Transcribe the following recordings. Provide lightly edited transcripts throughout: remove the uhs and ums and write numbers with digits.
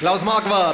Klaus Marquardt.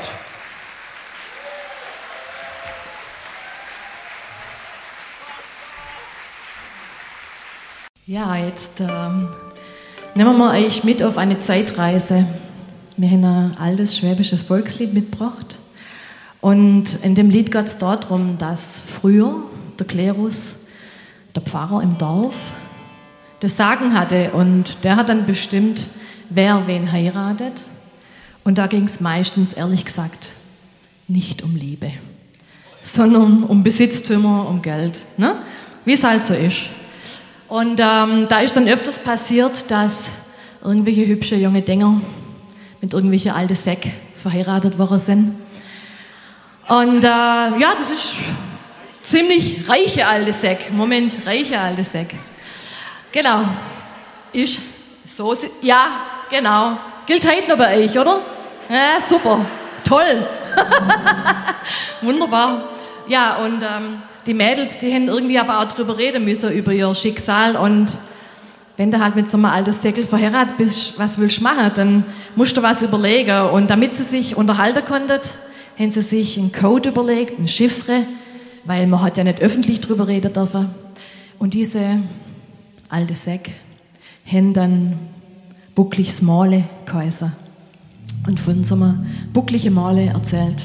Ja, jetzt nehmen wir euch mit auf eine Zeitreise. Wir haben ein altes schwäbisches Volkslied mitgebracht. Und in dem Lied geht es darum, dass früher der Klerus, der Pfarrer im Dorf, das Sagen hatte. Und der hat dann bestimmt, wer wen heiratet. Und da ging es meistens, ehrlich gesagt, nicht um Liebe, sondern um Besitztümer, um Geld. Ne? Wie es halt so ist. Und da ist dann öfters passiert, dass irgendwelche hübsche junge Dinger mit irgendwelchen alten Säck verheiratet worden sind. Und ja, das ist ziemlich reiche alte Säck. Moment, reiche alte Säck. Genau. Ist so, ja, genau. Gilt heute noch bei euch, oder? Ja, super. Toll. Wunderbar. Ja, und die Mädels, die haben irgendwie aber auch drüber reden müssen, über ihr Schicksal. Und wenn du halt mit so einem alten Säckel verheiratet bist, was willst du machen? Dann musst du was überlegen. Und damit sie sich unterhalten konnten, haben sie sich einen Code überlegt, ein Chiffre, weil man hat ja nicht öffentlich drüber reden dürfen. Und diese alte Säck haben dann buckliges Male geheißen. Und von so einem buckligen Male erzählt.